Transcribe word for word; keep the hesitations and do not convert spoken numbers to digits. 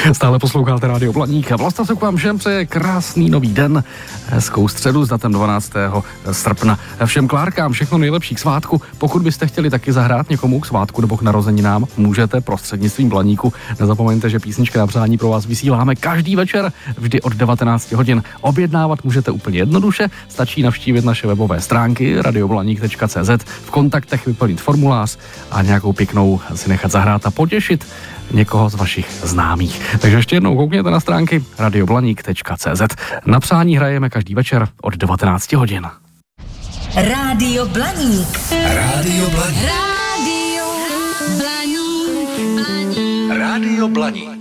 Stále posloucháte Rádio Blaník a Vlasta se k vám všem přeje krásný nový den, hezkou středu s datem dvanáctého srpna. Všem Klárkám všechno nejlepší k svátku. Pokud byste chtěli taky zahrát někomu k svátku nebo k narozeninám, můžete prostřednictvím Blaníku. Nezapomeňte, že písničky na přání pro vás vysíláme každý večer, vždy od devatenáct hodin. Objednávat můžete úplně jednoduše, stačí navštívit naše webové stránky radioblaník tečka cé zet, v kontaktech vyplnit formulář a nějakou pěknou si nechat zahrát a potěšit někoho z vašich známých. Takže ještě jednou koukněte na stránky radioblaník tečka cé zet. Na přání hrajeme každý večer od devatenáct hodin. Rádio Blaník. Rádio Blaník. Rádio Blaník. Rádio Blaník.